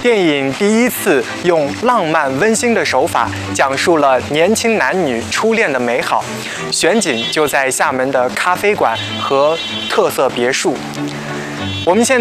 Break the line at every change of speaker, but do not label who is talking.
电影第一次用浪漫温馨的手法讲述了年轻男女初恋的美好，选景就在厦门的咖啡馆和特色别墅。我们现在